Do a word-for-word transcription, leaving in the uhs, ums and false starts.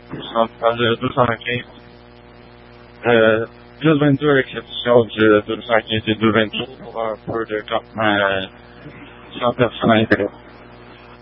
On parle de deux cent quinze. Euh, deux vingt-deux avec l'exception du deux cent quinze et deux vingt-deux pour un peu de campement euh, sans personne à l'intérieur.